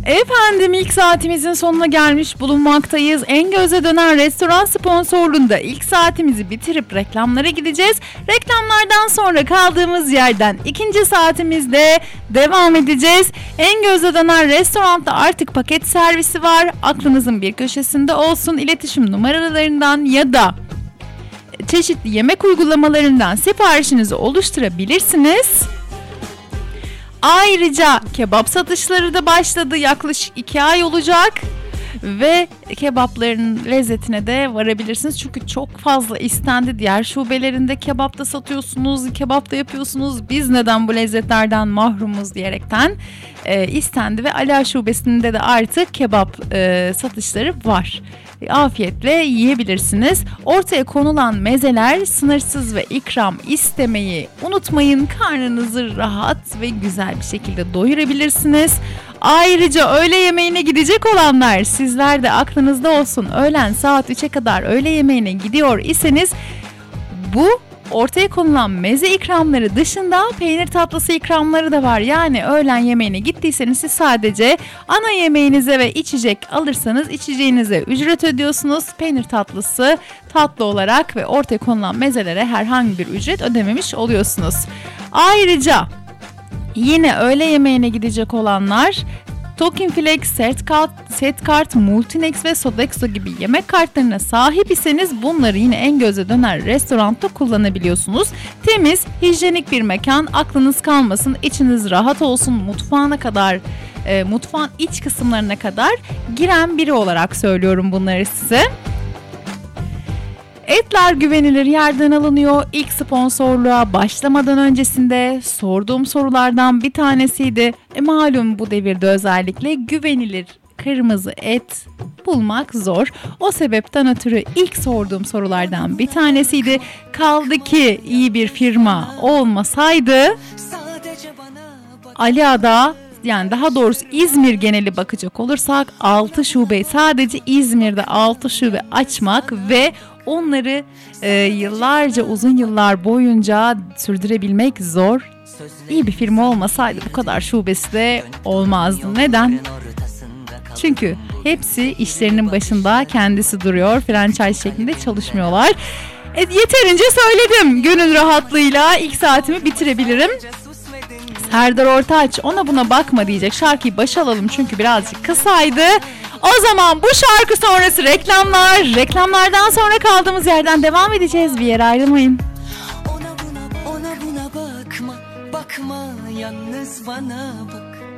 Efendim, ilk saatimizin sonuna gelmiş bulunmaktayız. En göze dönen restoran sponsorluğunda ilk saatimizi bitirip reklamlara gideceğiz. Reklamlardan sonra kaldığımız yerden ikinci saatimizde devam edeceğiz. En göze dönen restoranda artık paket servisi var. Aklınızın bir köşesinde olsun. İletişim numaralarından ya da çeşitli yemek uygulamalarından siparişinizi oluşturabilirsiniz. Ayrıca kebap satışları da başladı. Yaklaşık 2 ay olacak. Ve kebapların lezzetine de varabilirsiniz. Çünkü çok fazla istendi. Diğer şubelerinde kebap da satıyorsunuz, kebap da yapıyorsunuz. Biz neden bu lezzetlerden mahrumuz diyerekten istendi. Ve Ala şubesinde de artık kebap satışları var. Afiyetle yiyebilirsiniz. Ortaya konulan mezeler sınırsız ve ikram istemeyi unutmayın. Karnınızı rahat ve güzel bir şekilde doyurabilirsiniz. Ayrıca öğle yemeğine gidecek olanlar, sizler de aklınızda olsun. Öğlen saat 3'e kadar öğle yemeğine gidiyor iseniz bu ortaya konulan meze ikramları dışında peynir tatlısı ikramları da var. Yani öğlen yemeğine gittiyseniz siz sadece ana yemeğinize ve içecek alırsanız içeceğinize ücret ödüyorsunuz. Peynir tatlısı tatlı olarak ve ortaya konulan mezelere herhangi bir ücret ödememiş oluyorsunuz. Ayrıca yine öğle yemeğine gidecek olanlar Talking Flex, Setkart, Multinex ve Sodexo gibi yemek kartlarına sahip iseniz bunları yine en göze döner restoranda kullanabiliyorsunuz. Temiz, hijyenik bir mekan, aklınız kalmasın, içiniz rahat olsun, mutfağın iç kısımlarına kadar giren biri olarak söylüyorum bunları size. Etler güvenilir yerden alınıyor. İlk sponsorluğa başlamadan öncesinde sorduğum sorulardan bir tanesiydi. Malum bu devirde özellikle güvenilir kırmızı et bulmak zor. O sebepten ötürü ilk sorduğum sorulardan bir tanesiydi. Kaldı ki iyi bir firma olmasaydı Alia'da, yani daha doğrusu İzmir geneli bakacak olursak 6 şube, sadece İzmir'de 6 şube açmak ve onları yıllarca, uzun yıllar boyunca sürdürebilmek zor. İyi bir firma olmasaydı bu kadar şubesi de olmazdı. Neden? Çünkü hepsi işlerinin başında kendisi duruyor. Franchise şeklinde çalışmıyorlar. Yeterince söyledim. Gönül rahatlığıyla ilk saatimi bitirebilirim. Serdar Ortaç, ona buna bakma diyecek şarkıyı başa alalım çünkü birazcık kısaydı. O zaman bu şarkı sonrası reklamlar. Reklamlardan sonra kaldığımız yerden devam edeceğiz. Bir yere ayrılmayın. Ona buna bakma, bakma yalnız bana bak.